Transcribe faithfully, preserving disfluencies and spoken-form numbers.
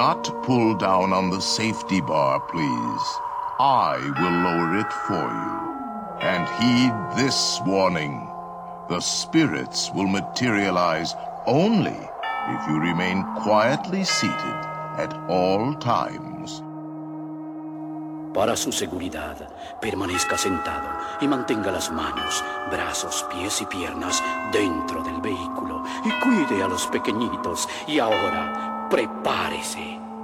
Not pull down on the safety bar, please. I will lower it for you. And heed this warning. The spirits will materialize only if you remain quietly seated at all times. Para su seguridad, permanezca sentado y mantenga las manos, brazos, pies y piernas dentro del vehículo y cuide a los pequeñitos. Y ahora, prepárese.